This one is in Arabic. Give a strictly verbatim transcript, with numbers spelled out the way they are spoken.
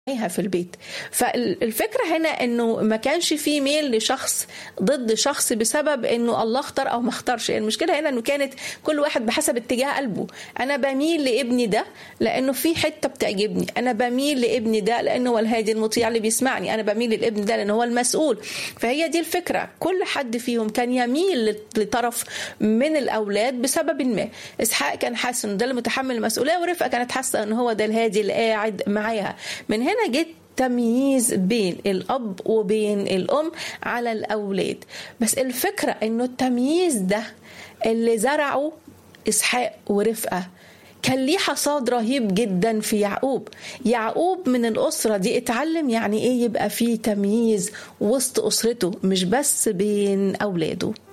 في البيت. فالفكرة هنا انه ما كانش فيه ميل لشخص ضد شخص بسبب انه الله اختار او ما اختارش. المشكلة هنا انه كانت كل واحد بحسب اتجاه قلبه. انا بميل لابني ده لانه في حتة بتعجبني، انا بميل لابني ده لانه هو الهادي المطيع اللي بيسمعني، انا بميل للابن ده لانه هو المسؤول. فهي دي الفكرة، كل حد فيهم كان يميل لطرف من الاولاد بسبب ما. اسحاق كان حاسس انه ده المتحمل المسؤولية، ورفقة كانت حاسة انه هو ده الهادي اللي قاعد معاها. من هنا جت تمييز بين الأب وبين الأم على الأولاد. بس الفكرة إنه التمييز ده اللي زرعه إسحاق ورفقة كان ليه حصاد رهيب جدا في يعقوب. يعقوب من الأسرة دي اتعلم يعني إيه يبقى فيه تمييز وسط أسرته، مش بس بين أولاده.